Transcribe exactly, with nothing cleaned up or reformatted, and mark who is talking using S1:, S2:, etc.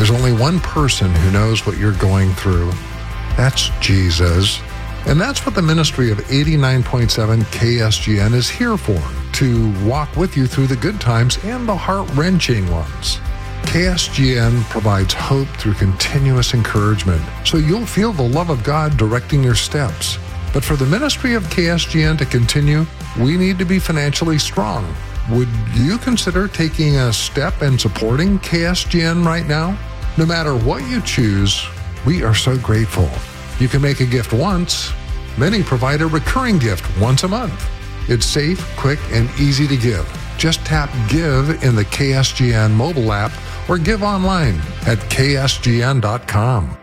S1: There's only one person who knows what you're going through. That's Jesus. And that's what the ministry of eighty-nine point seven K S G N is here for, to walk with you through the good times and the heart-wrenching ones. K S G N provides hope through continuous encouragement, so you'll feel the love of God directing your steps. But for the ministry of K S G N to continue, we need to be financially strong. Would you consider taking a step and supporting K S G N right now? No matter what you choose, we are so grateful. You can make a gift once. Many provide a recurring gift once a month. It's safe, quick, and easy to give. Just tap Give in the K S G N mobile app or give online at K S G N dot com.